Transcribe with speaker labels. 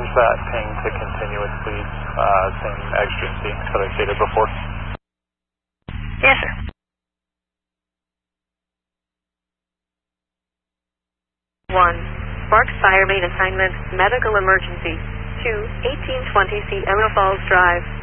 Speaker 1: change that ping to continuous, please. Same exigency that I stated before.
Speaker 2: Yes, sir. 1. Sparks Fire Main Assignment, Medical Emergency. 2, 1820 C. Emerald Falls Drive.